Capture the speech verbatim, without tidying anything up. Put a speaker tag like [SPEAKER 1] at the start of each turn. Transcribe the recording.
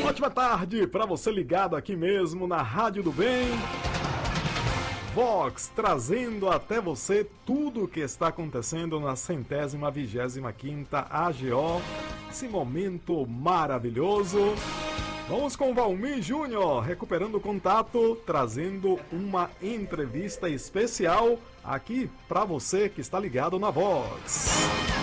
[SPEAKER 1] Ótima tarde para você ligado aqui mesmo na Rádio do Bem. Vox, trazendo até você tudo o que está acontecendo na centésima vigésima quinta A G O. Esse momento maravilhoso. Vamos com o Valmir Júnior, recuperando o contato, trazendo uma entrevista especial aqui para você que está ligado na Vox.